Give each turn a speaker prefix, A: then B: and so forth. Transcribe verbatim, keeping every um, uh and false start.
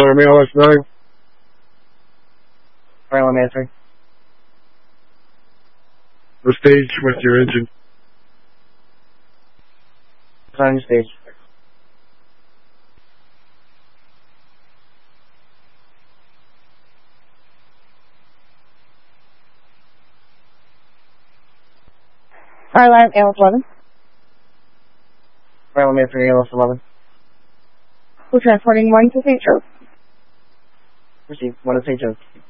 A: Army L S nine.
B: Alright, I'm answering.
A: The stage with your engine.
B: It's on your stage.
C: Alright, line A L S eleven.
B: Alright, I'm answering A L S eleven.
C: We're transporting one to Saint Joe.
B: Received. One to Saint Joe.